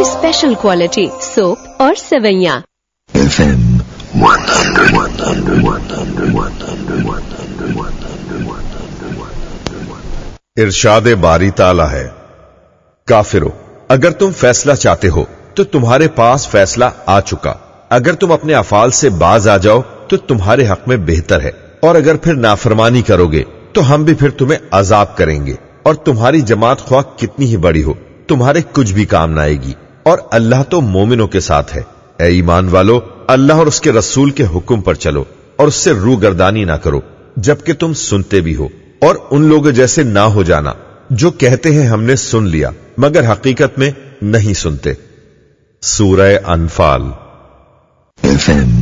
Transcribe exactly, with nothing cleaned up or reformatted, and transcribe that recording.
कोई special quality soap और सेवैयां। इरशादे बारी ताला है, काफिरो, अगर तुम फैसला चाहते हो तो तुम्हारे पास फैसला आ चुका। अगर तुम अपने अफाल से बाज आ जाओ तो तुम्हारे हक में बेहतर है, और अगर फिर नाफरमानी करोगे तो हम भी फिर तुम्हें अजाब करेंगे, और तुम्हारी जमात ख्वाह कितनी ही बड़ी हो तुम्हारे कुछ भी काम न आएगी, और अल्लाह तो मोमिनों के साथ है। ए ईमान वालो, अल्लाह और उसके रसूल के हुक्म पर चलो और उससे रूगर्दानी ना करो जबकि तुम सुनते भी हो, और उन लोगों जैसे ना हो जाना जो कहते हैं हमने सुन लिया मगर हकीकत में नहीं सुनते। सूरह अनफाल।